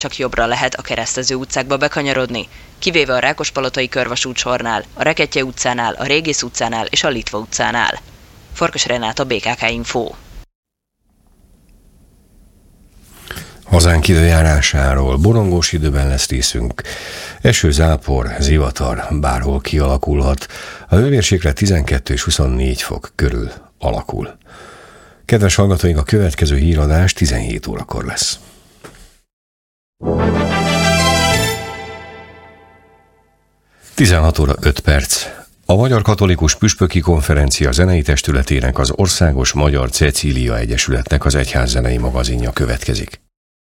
Csak jobbra lehet a keresztező utcákba bekanyarodni, kivéve a Rákospalotai körvasút sornál, a Reketje utcánál, a Régész utcánál és a Litva utcánál. Farkas Renáta, BKK Info. Hazánk időjárásáról: borongós időben lesz részünk. Eső, zápor, zivatar bárhol kialakulhat. A hőmérséklet 12 és 24 fok körül alakul. Kedves hallgatóink, a következő híradás 17 órakor lesz. (16 óra 5 perc). A Magyar Katolikus Püspöki Konferencia zenei testületének, az Országos Magyar Cecília Egyesületnek az egyházzenei magazinja következik.